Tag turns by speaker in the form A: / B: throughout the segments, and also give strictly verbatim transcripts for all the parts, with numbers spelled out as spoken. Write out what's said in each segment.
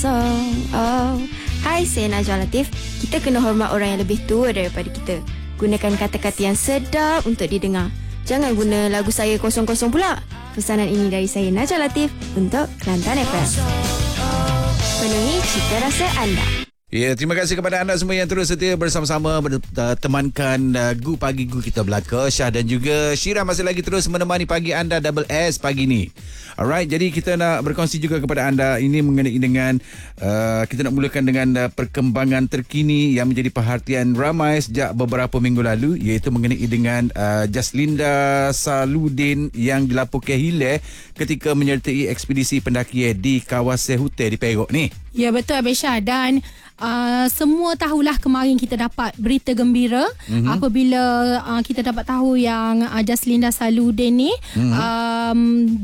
A: kosong. Oh. Hai, saya Najwa Latif. Kita kena hormat orang yang lebih tua daripada kita. Gunakan kata-kata yang sedap untuk didengar. Jangan guna lagu saya kosong-kosong pula. Pesanan ini dari saya Najwa Latif untuk Kelantan F M. Penuhi cita rasa anda.
B: Ya, terima kasih kepada anda semua yang terus setia bersama-sama bertemankan uh, Gu Pagi Gu kita belaka. Syah dan juga Syirah masih lagi terus menemani pagi anda Double S pagi ni. Alright, jadi kita nak berkongsi juga kepada anda ini mengenai dengan uh, kita nak mulakan dengan uh, perkembangan terkini yang menjadi perhatian ramai sejak beberapa minggu lalu, iaitu mengenai dengan uh, Jaslinda Saludin yang dilaporkan hilang ketika menyertai ekspedisi pendakian di kawasan hutan di Perak ni.
C: Ya, betul Abisha, dan Uh, semua tahulah kemarin kita dapat berita gembira mm-hmm. apabila uh, kita dapat tahu yang uh, Jaslinda Saludin ni mm-hmm. um,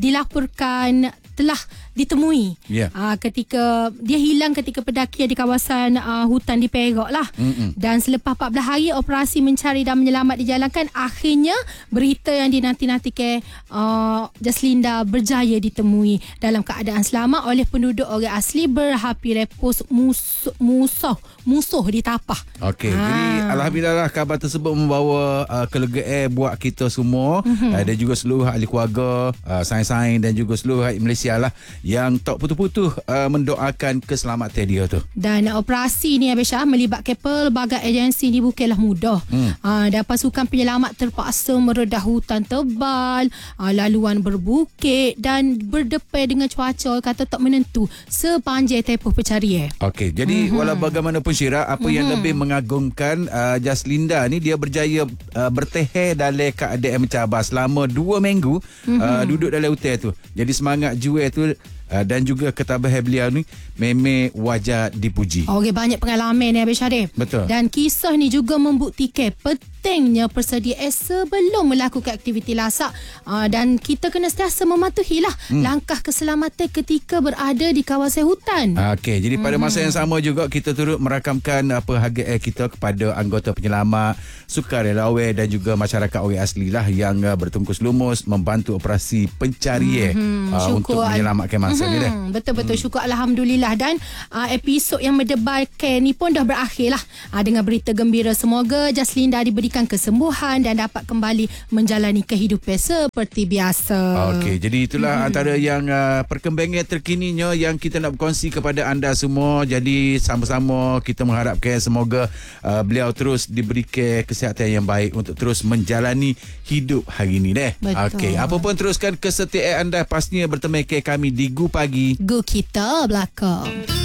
C: dilaporkan telah ditemui yeah. uh, ketika dia hilang ketika pendakian di kawasan uh, hutan di Perak lah. Mm-hmm. Dan selepas empat belas hari operasi mencari dan menyelamat dijalankan, akhirnya berita yang dinanti-nantikan uh, Jaslinda berjaya ditemui dalam keadaan selamat oleh penduduk orang asli Berhapi Repos musuh musuh, musuh di Tapah.
B: Okey,
C: ha.
B: Jadi alhamdulillah kabar tersebut membawa uh, kelegaan buat kita semua mm-hmm. uh, dan juga seluruh ahli keluarga, uh, sains-sains dan juga seluruh rakyat Malaysia lah yang tak putus-putus uh, mendoakan keselamatan dia tu.
C: Dan operasi ni Abisha melibatkan pelbagai agensi ni bukanlah mudah. Hmm. Uh, dan pasukan penyelamat terpaksa meredah hutan tebal, uh, laluan berbukit dan berdepan dengan cuaca kata tak menentu sepanjang tempoh pencarian.
B: Okey, jadi mm-hmm. walau bagaimanapun Syirah, apa mm-hmm. yang lebih mengagumkan uh, Jaslinda ni, dia berjaya uh, bertahan dalam keadaan mencabar selama dua minggu mm-hmm. uh, duduk dalam hutan tu. Jadi semangat jual tu Uh, dan juga ketabahan beliau ni memang wajar dipuji.
C: Okey, banyak pengalaman ni Abis Syarif.
B: Betul.
C: Dan kisah ni juga membuktikan pentingnya persediaan sebelum melakukan aktiviti lasak. Uh, dan kita kena sentiasa mematuhilah hmm. langkah keselamatan ketika berada di kawasan hutan.
B: Okey, jadi pada masa yang sama juga kita turut merakamkan apa hargaan kita kepada anggota penyelamat, sukarelawan dan juga masyarakat orang asli lah yang uh, bertungkus lumus membantu operasi pencarian hmm. uh, untuk menyelamatkan masa.
C: Hmm, betul-betul hmm. syukur alhamdulillah. Dan uh, episod yang mendebarkan ni pun dah berakhir lah uh, dengan berita gembira. Semoga Jaslinda diberikan kesembuhan dan dapat kembali menjalani kehidupan seperti biasa.
B: Okey, jadi itulah hmm. antara yang uh, perkembangan terkininya yang kita nak berkongsi kepada anda semua. Jadi sama-sama kita mengharapkan semoga uh, beliau terus diberikan kesihatan yang baik untuk terus menjalani hidup hari ini deh. Okey, apa pun teruskan kesetiaan anda pastinya berteman ke kami di Gu Pagi
C: Gu kita belakang.